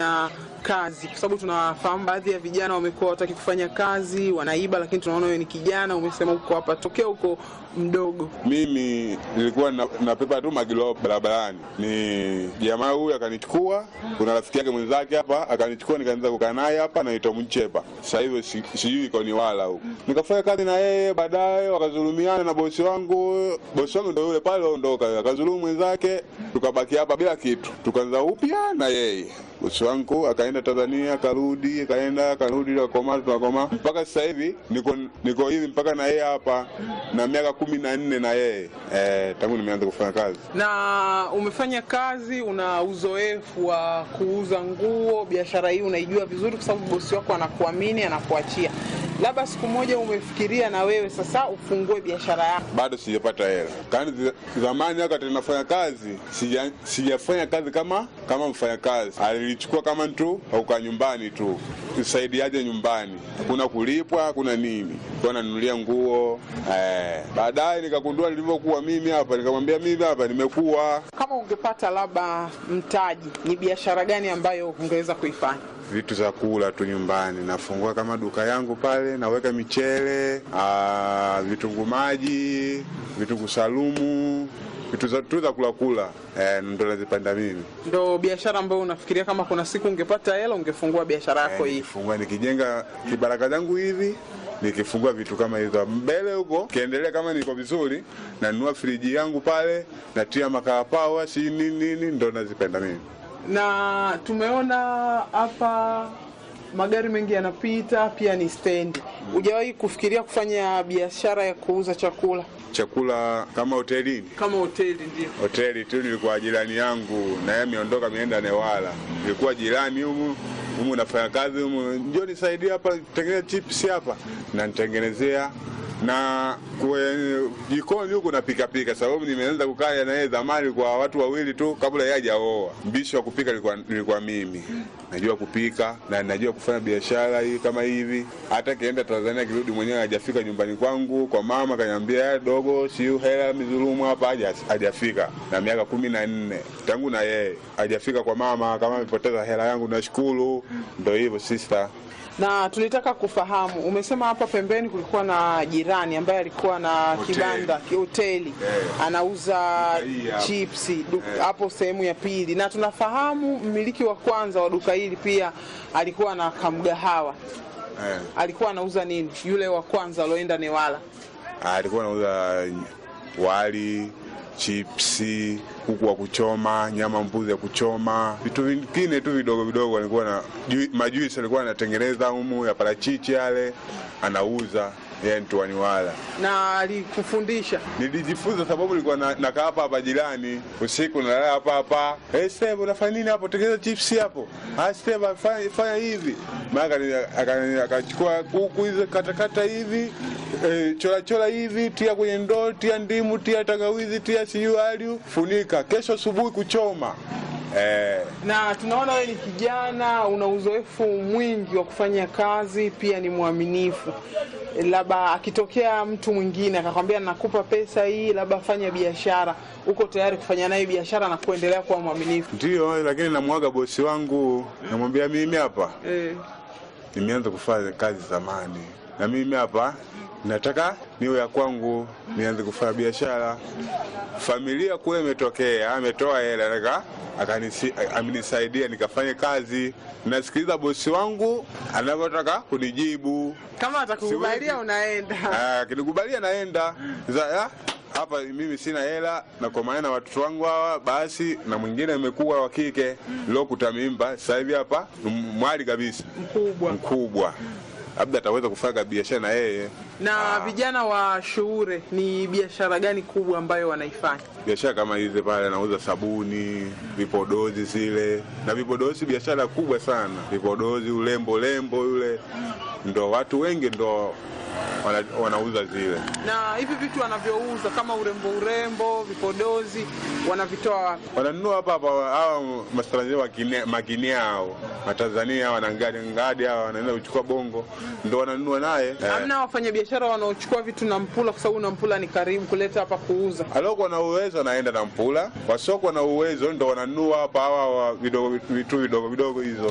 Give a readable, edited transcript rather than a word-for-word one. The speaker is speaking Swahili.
na kazi, kwa sababu tunafahamu baadhi ya vijana wamekuwa wataki kufanya kazi, wanaiba, lakini tunaona wewe ni kijana, umesema uko hapa tokea uko mdogo. Mimi nilikuwa napepa tu magilo barabarani. Ni jamaa huyu akanichukua, kuna rafiki yake mwenzake hapa akanichukua, nikaanza kukaa naye hapa, anaitwa Mchepa. Sasa hivi sijui iko ni wala huko. Nikafanya kazi na yeye, baadaye wakazulumiana na bosi wangu. Bosi wangu ndio yule pale ondoka, akazulumu mwenzake, tukabaki hapa bila kitu. Tukaanza upya na yeye. Bosi wangu akaenda Tanzania, akarudi tukakoma mpaka sasa hivi niko hivi mpaka na yeye hapa na miaka 14 na yeye tangu nimeanza kufanya kazi. Na umefanya kazi, una uzoefu wa kuuza nguo, biashara hii unaijua vizuri kwa sababu bosi wako anakuamini, anakuachia. Labda siku moja umefikiria na wewe sasa ufungue biashara yako? Bado sijapata hela. Kani zamani wakati nafanya kazi, sijafanya kazi kama mfanya kazi. Alilichukua kama mtu au nyumbani tu. Tusaidiaje nyumbani? Hakuna kulipwa, hakuna nini. Kwa nanunulia nguo. Baadaye nikagundua nilivyokuwa mimi hapa, nikamwambia mimi hapa nimekuwa. Kama ungepata labda mtaji, ni biashara gani ambayo ungeweza kuifanya? Vitu za kula tu nyumbani. Nafungua kama duka yangu pale, naweka michele, vitunguu maji, vitunguu salumu, vitu za kula. Ndo nazipanda mimi. Ndo biashara ambayo unafikiria kama kuna siku ungepata hela ungefungua biashara yako hii? Nifungua nikijenga kibaraka zangu hivi, nikifungua vitu kama hizo. Mbele huko kiendelea kama niko vizuri, na nunua friji yangu pale, natia makaa power, si nini, ndo nazipenda mimi. Na tumeona hapa magari mengi yanapita, pia ni stendi. Hujawahi kufikiria kufanya biashara ya kuuza chakula? Chakula kama hotelini? Kama hoteli ndio. Hoteli tu nilikuwa jirani yangu, na yeye ameondoka ameenda Newala. Nilikuwa jirani humu nafanya kazi humu. Njoo nisaidie hapa tengeneza chips hapa. Na nitengenezea. Na kwa jikoni huko napika sababu nimeanza kukaa na yeye zamani kwa watu wawili tu kabla yeye hajaoa. Mbishi wa kupika nilikuwa mimi. Najua kupika na najua kufanya biashara hii kama hivi. Hata kienda Tanzania kirudi mwenyewe hajafika nyumbani kwangu kwa mama, kaniambia dogo si hela mizulumu hapa, hajafika. Na miaka 14 tangu na yeye hajafika kwa mama, kama amepoteza hela yangu nashukuru. Ndio hivyo sister. Na tulitaka kufahamu, umesema hapa pembeni kulikuwa na jirani ambaye alikuwa na kibanda, hoteli, anauza chipsi hapo sehemu ya pili. Na tunafahamu mmiliki wa kwanza wa duka hili pia alikuwa na kamgahawa. Alikuwa anauza nini? Yule wa kwanza aloenda Newala. Alikuwa anauza wali, chipsi, kuku wa kuchoma, nyama mbuzi ya kuchoma, vitu vingine tu vidogo. Alikuwa na majuisi alikuwa anatengeneza humu ya parachichi yale, anauza yeye mtuani wala. Na alikufundisha? Nilijifunza sababu nilikuwa nakaa hapa jirani, usiku nalala hapa. Steve unafanya nini hapo? Tengeneza chips hapo. Steve fanya hivi. Maka akachukua kuku hizo katakata hivi, chora hivi, tia kwenye ndoo, tia ndimu, tia tangawizi, tia siualiu, funika. Kesho asubuhi kuchoma. Na tunaona wewe ni kijana, una uzoefu mwingi wa kufanya kazi, pia ni mwaminifu. Labda akitokea mtu mwingine akakwambia nakupa pesa hii, labda fanya biashara, uko tayari kufanya naye biashara na kuendelea kuwa mwaminifu? Ndio, lakini namwaga bosi wangu, namwambia mimi hapa nimeanza kufanya kazi zamani, na mimi hapa nataka niwe ya kwangu, nianze kufanya biashara. Familia kule imetokea, ametoa hela nataka amenisaidia nikafanye kazi. Nasikiliza bosi wangu anavyotaka kunijibu. Kama atakukubalia unaenda. Kinikubalia naenda. Hapa mimi sina hela na kwa maana watoto wangu hawa basi, na mwingine amekuwa wa kike leo kutamimba. Sasa hivi hapa mwali kabisa, mkubwa. Labda ataweza kufanya biashara na yeye. Na vijana wa Shuure ni biashara gani kubwa ambayo wanaifanya? Biashara kama hizi pale, anauza sabuni, vipodozi zile. Na vipodozi biashara kubwa sana. Vipodozi, ulembo yule. Ndo watu wengi ndo wanauza zile. Na hivi vitu wanavyouza kama urembo, vipodozi, wanavitoa wapi? Wananunua hapa hawa mastanzania makini hao. Matanzania wanangadi hawa wanaenda kuchukua Bongo, ndo wananunua naye. Hamna wafanya biashara wanaochukua vitu na Mpula, kwa sababu na Mpula ni karibu kuleta hapa kuuza? Aloko na uwezo anaenda na Mpula, wasoko na uwezo ndo wananunua hapa hawa vitu vidogo hizo.